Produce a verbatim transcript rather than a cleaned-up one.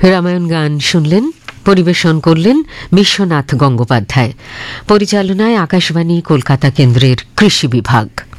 রামায়ণ গান শুনলেন, পরিবেশন করলেন বিশ্বনাথ গঙ্গোপাধ্যায়। পরিচালনায় আকাশবাণী কলকাতা কেন্দ্রের কৃষি বিভাগ।